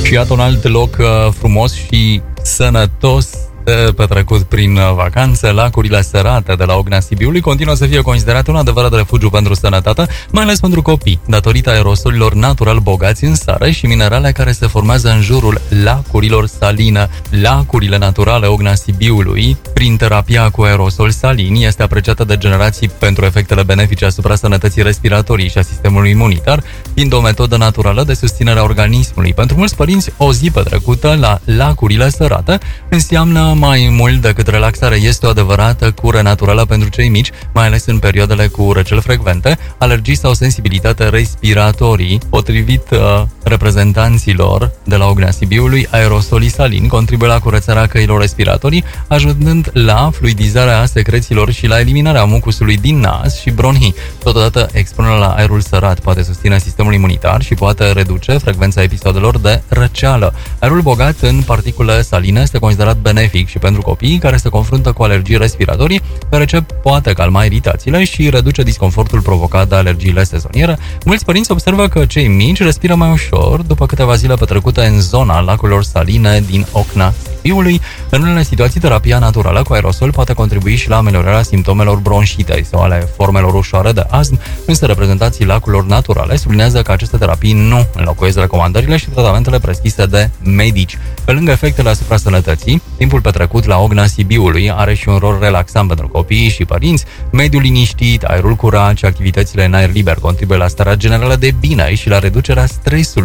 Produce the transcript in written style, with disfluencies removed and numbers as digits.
Și iată un alt loc frumos și sănătos petrecut prin vacanțe. Lacurile Sărate de la Ogna Sibiului continuă să fie considerate un adevărat refugiu pentru sănătate, mai ales pentru copii, datorită aerosolilor natural bogați în sare și minerale care se formează în jurul lacurilor saline. Lacurile naturale Ogna Sibiului, prin terapia cu aerosol salini, este apreciată de generații pentru efectele benefice asupra sănătății respiratorii și a sistemului imunitar, fiind o metodă naturală de susținere a organismului. Pentru mulți părinți, o zi petrecută la Lacurile Sărate înseamnă mai mult decât relaxare. Este o adevărată cură naturală pentru cei mici, mai ales în perioadele cu răceli frecvente, alergii sau sensibilitate respiratorii. Potrivit reprezentanților de la Ogna Sibiului, aerosolii salini contribuie la curățarea căilor respiratorii, ajutând la fluidizarea secrețiilor și la eliminarea mucusului din nas și bronhii. Totodată, expunerea la aerul sărat poate susține sistemul imunitar și poate reduce frecvența episodelor de răceală. Aerul bogat în particule saline este considerat benefic și pentru copiii care se confruntă cu alergii respiratorii, deoarece poate calma iritațiile și reduce disconfortul provocat de alergiile sezoniere. Mulți părinți observă că cei mici respiră mai ușor după câteva zile petrecute în zona lacurilor saline din Ogna Sibiului. În unele situații, terapia naturală cu aerosol poate contribui și la ameliorarea simptomelor bronșitei sau ale formelor ușoare de astm, însă reprezentanții lacurilor naturale sublinează că aceste terapii nu înlocuiesc recomandările și tratamentele prescrise de medici. Pe lângă efectele asupra sănătății, timpul petrecut la Ogna Sibiului are și un rol relaxant pentru copii și părinți. Mediul liniștit, aerul curat și activitățile în aer liber contribuie la starea generală de bine și la reducerea stresului.